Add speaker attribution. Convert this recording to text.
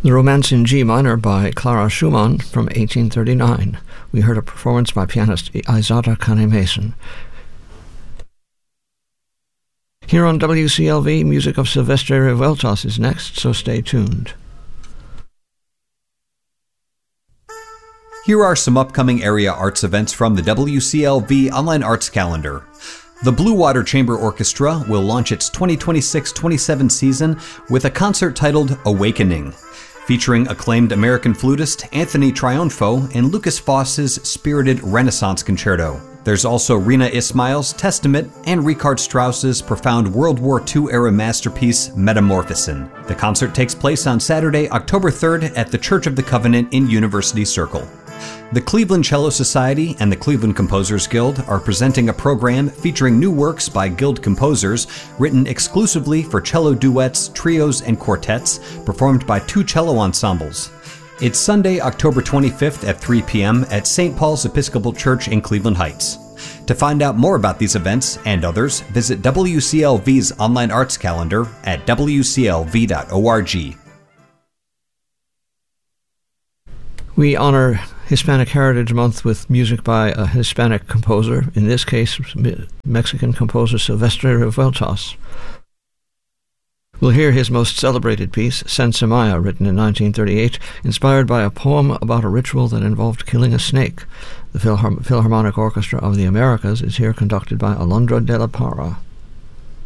Speaker 1: The Romance in G minor by Clara Schumann from 1839. We heard a performance by pianist Isadora Kahne-Mason. Here on WCLV, music of Silvestre Revueltas is next, so stay tuned.
Speaker 2: Here are some upcoming area arts events from the WCLV Online Arts Calendar. The Blue Water Chamber Orchestra will launch its 2026-27 season with a concert titled Awakening, featuring acclaimed American flutist Anthony Triunfo and Lucas Foss's spirited Renaissance Concerto. There's also Rena Ismail's Testament and Richard Strauss's profound World War II-era masterpiece Metamorphosin. The concert takes place on Saturday, October 3rd at the Church of the Covenant in University Circle. The Cleveland Cello Society and the Cleveland Composers Guild are presenting a program featuring new works by Guild composers written exclusively for cello duets, trios, and quartets, performed by 2 cello ensembles. It's Sunday, October 25th at 3 p.m. at St. Paul's Episcopal Church in Cleveland Heights. To find out more about these events and others, visit WCLV's online arts calendar at wclv.org.
Speaker 1: We honor Hispanic Heritage Month with music by a Hispanic composer, in this case Mexican composer Silvestre Revueltas. We'll hear his most celebrated piece, Sensimaya, written in 1938, inspired by a poem about a ritual that involved killing a snake. The Philharmonic Orchestra of the Americas is here conducted by Alondra de la Parra.